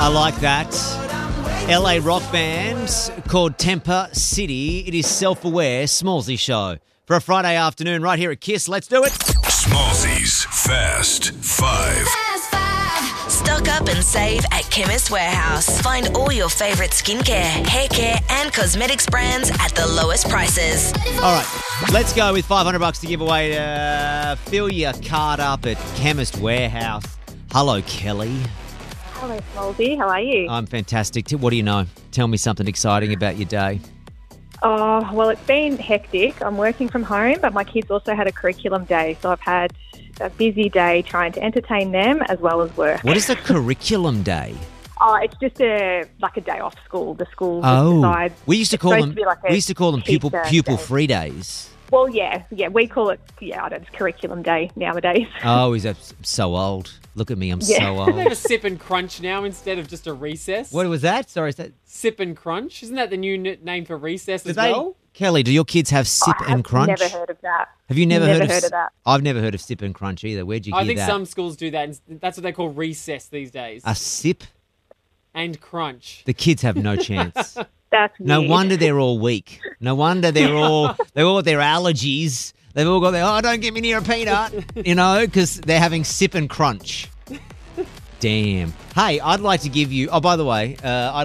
I like that. LA rock band called Temper City. It is Self-Aware Smallzy Show. For a Friday afternoon right here at KISS. Let's do it. Smallzy's Fast Five. Stock up and save at Chemist Warehouse. Find all your favourite skincare, hair care and cosmetics brands at the lowest prices. All right, let's go with $500 to give away. Fill your card up at Chemist Warehouse. Hello, Kelly. Hello, Smallzy. How are you? I'm fantastic. What do you know? Tell me something exciting about your day. Oh, well, it's been hectic. I'm working from home, but my kids also had a curriculum day, so I've had a busy day trying to entertain them as well as work. What is a curriculum day? Oh, it's just a day off school. The school just decides. We used to call them. We used to call them pupil day. free days. Well, yeah, we call it. I don't know, it's curriculum day nowadays. Oh, is that so old? Look at me, I'm so old. They have a sip and crunch now instead of just a recess. What was that? Sorry, is that Sip and crunch? Isn't that the new name for recess as well? Kelly, do your kids have sip and crunch? I've never heard of that. Have you never heard of that? I've never heard of sip and crunch either. Where'd you hear that? I think some schools do that. And that's what they call recess these days. A sip And crunch. The kids have no chance. That's No weird. wonder they're all weak. No wonder they've all got their allergies. They've all got don't get me near a peanut, because they're having sip and crunch. Damn. Hey, I'd like to give you, by the way,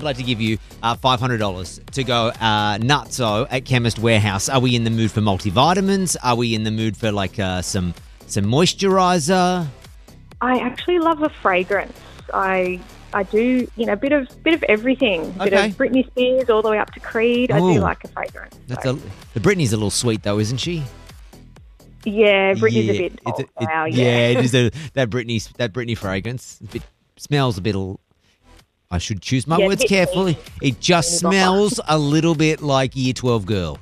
$500 to go nutso at Chemist Warehouse. Are we in the mood for multivitamins? Are we in the mood for some moisturizer? I actually love a fragrance. I do, a bit of everything. A bit of Britney Spears all the way up to Creed. I do like a fragrance. The Britney's a little sweet though, isn't she? Yeah, Britney's a bit old now. Yeah, it is that Britney fragrance. Smells a bit. I should choose my words carefully. It just smells a little bit like Year 12 girl.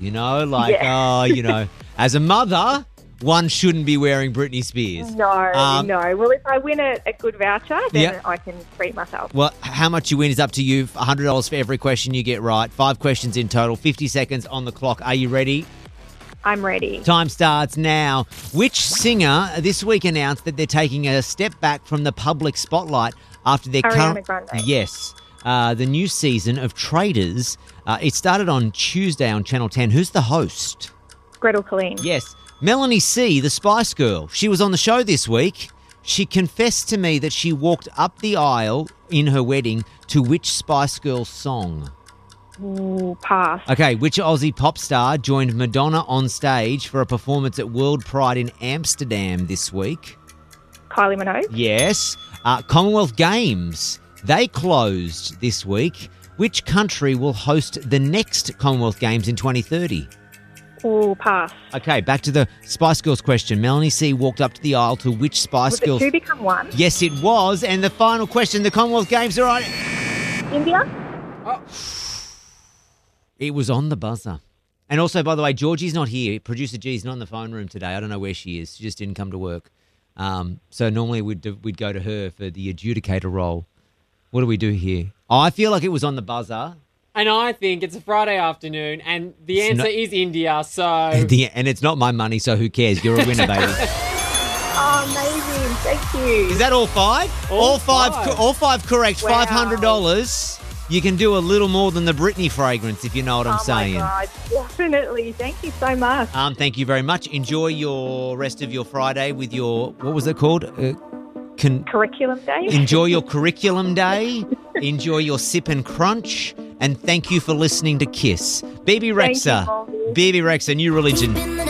As a mother, one shouldn't be wearing Britney Spears. No. Well, if I win a good voucher, then I can treat myself. Well, how much you win is up to you. $100 for every question you get right. 5 questions in total. 50 seconds on the clock. Are you ready? I'm ready. Time starts now. Which singer this week announced that they're taking a step back from the public spotlight after their Ariana Grande. Yes. The new season of Traitors. It started on Tuesday on Channel 10. Who's the host? Gretel Colleen. Yes. Melanie C., the Spice Girl. She was on the show this week. She confessed to me that she walked up the aisle in her wedding to which Spice Girl song? Ooh, pass. Okay, which Aussie pop star joined Madonna on stage for a performance at World Pride in Amsterdam this week? Kylie Minogue. Yes. Commonwealth Games. They closed this week. Which country will host the next Commonwealth Games in 2030? Ooh, pass. Okay, back to the Spice Girls question. Melanie C. walked up to the aisle to which Spice Girls... Was it two become one? Yes, it was. And the final question, the Commonwealth Games are on... India? Oh. It was on the buzzer. And also, by the way, Georgie's not here. Producer G's not in the phone room today. I don't know where she is. She just didn't come to work. So normally we'd go to her for the adjudicator role. What do we do here? Oh, I feel like it was on the buzzer. And I think it's a Friday afternoon, and the answer is India, so... And it's not my money, so who cares? You're a winner, baby. Oh, amazing. Thank you. Is that all five? All five. All five correct. Wow. $500. You can do a little more than the Britney fragrance, if you know what I'm saying. Oh, my God. Definitely. Thank you so much. Thank you very much. Enjoy your rest of your Friday with your... What was it called? Curriculum day. Enjoy your curriculum day. Enjoy your sip and crunch. And thank you for listening to KISS. Bebe Rexha. Thank you, Molly. Bebe Rexha, New Religion.